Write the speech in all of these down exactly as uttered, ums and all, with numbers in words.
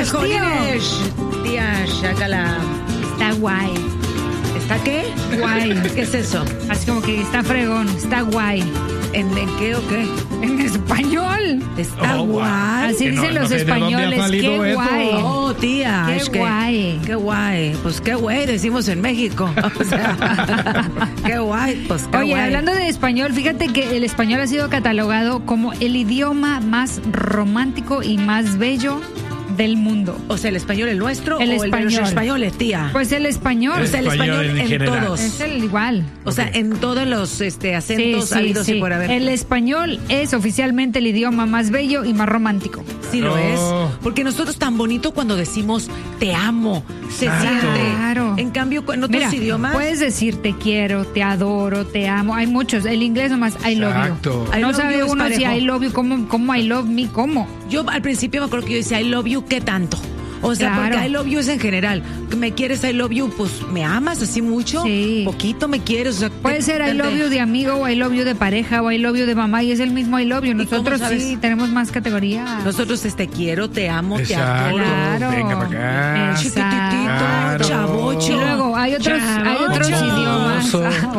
días, tío. Jolines. Tía, chácala. Está guay. ¿Está qué? Guay. ¿Qué es eso? Así como que está fregón, está guay. ¿En, en qué o qué? En español. Está Oh, guay. guay. Así que no- dicen no los sé de dónde ha españoles. salido Qué eso. guay. Oh, tía. Qué es que- guay. Qué guay. Pues qué guay, decimos en México. O sea, qué guay, pues qué Oye, guay. hablando de español, fíjate que el español ha sido catalogado como el idioma más romántico y más bello del mundo. O sea, ¿el español el nuestro El o el de español. los españoles, tía? Pues el español. o sea, el español, español en en, general. todos. Es el igual. O sea, en todos los este, acentos habidos y por haber. El español es oficialmente el idioma más bello y más romántico. Sí lo Oh. es. Porque nosotros tan bonito cuando decimos te amo, se Exacto. siente. Claro. En cambio, en otros Mira, idiomas. puedes decir te quiero, te adoro, te amo. Hay muchos. El inglés nomás I love Exacto. you. I No love sabe you es uno si parejo. I love you, cómo, cómo I love me, cómo. Yo al principio me acuerdo que yo decía I love you, ¿qué tanto? O sea, Claro. porque I love you es en general. ¿Me quieres I love you? Pues me amas así mucho. Sí. Poquito me quieres. O sea, Puede te- ser I te- love you de amigo o I love you de pareja o I love you de mamá y es el mismo I love you. cómo Nosotros sabes? sí tenemos más categorías. Nosotros es te quiero, te amo, Exacto. te adoro. Claro. Venga para acá. Exacto. Chiquititito, Claro. chavocho. Y luego hay otros, hay otros Chavoso. idiomas.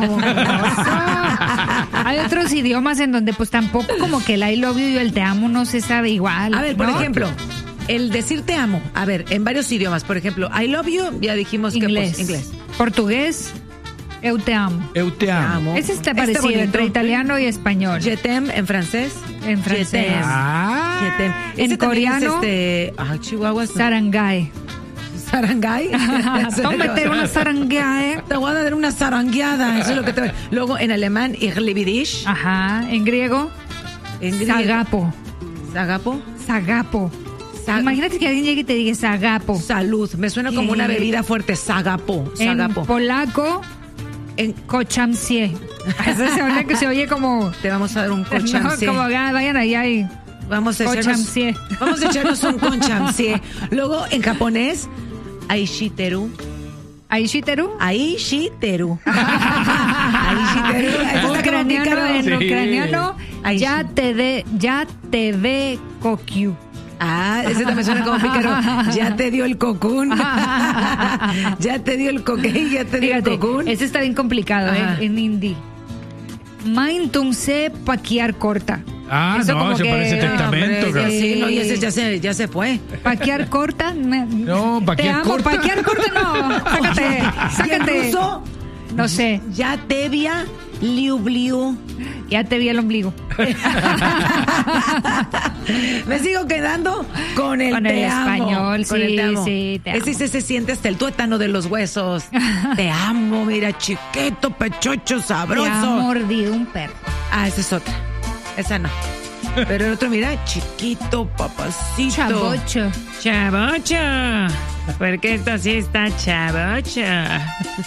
Hay otros idiomas en donde pues tampoco como que el I love you y el te amo no se sabe igual. A ver, por ¿no? ejemplo, el decir te amo. A ver, en varios idiomas. Por ejemplo, I love you, ya dijimos Inglés. que pues, inglés. Portugués, eu te amo. Eu te amo. Ese está Está parecido bonito. entre italiano y español. Je t'aime en francés. En francés. Je t'aime. Ah. Je t'aime. En Ese también coreano, es este, ah, Chihuahua. Sarangay. Sarangay. Tómate una sarangay. Te voy a dar una zarangueada. Eso es lo que te. Luego en alemán, ich liebe dich. Ajá, en griego, En griego, sagapo. Sagapo. Sagapo. Sa- Imagínate que alguien llegue y te diga sagapo. Salud. Me suena como ¿Qué? una bebida fuerte. Sagapo. En Sagapo. polaco, En- kochamsie. Eso se oye, que se oye como... te vamos a dar un No, conchamsie. como ah, vayan allá y... Vamos a echarnos, Conchamsie. vamos a echarnos un conchamsie. Luego en japonés, aishiteru. Aishiteru. Aishiteru. Aishiteru. Eso está como Ucraniano, pícaro. en Sí. ucraniano, Aishi. ya te de, ya te ve kokyu. Ah, ese también suena como pícaro. Ya te dio el cocún. Ya te dio el coque, ya te dio Fíjate, el cocún. ese está bien complicado, Ajá. ¿eh? En hindi. Maintumse paquiar corta. Ah, Eso no, como se que- parece testamento. Hombre, ya cara. sí, no, y ese ya se, ya se fue. Paquear corta. me- No, paquear te amo, corta. Paquear corta no. Sácate, Y sácate. en ruso, No sé, ya te via liubliu. ya te vi el ombligo. Me sigo quedando con el Con el te amo. español, Con el sí, te amo. sí, te amo. Ese sí se siente hasta el tuétano de los huesos. Te amo, mira, chiquito, pechocho, Te ha sabroso. mordido un perro. Ah, esa es otra. Esa no. Pero el otro, mira, chiquito, papacito. Chavocho. Chavocho. Porque esto sí está chavocho.